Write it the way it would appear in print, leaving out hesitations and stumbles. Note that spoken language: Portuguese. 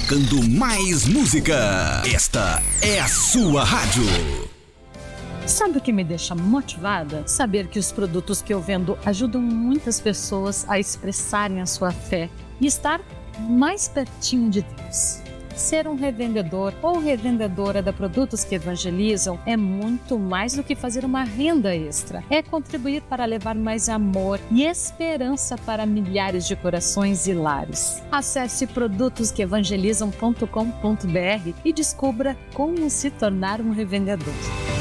tocando mais música. Esta é a sua rádio. Sabe o que me deixa motivada? Saber que os produtos que eu vendo ajudam muitas pessoas a expressarem a sua fé e estar mais pertinho de Deus. Ser um revendedor ou revendedora da Produtos que Evangelizam é muito mais do que fazer uma renda extra. É contribuir para levar mais amor e esperança para milhares de corações e lares. Acesse produtosqueevangelizam.com.br e descubra como se tornar um revendedor.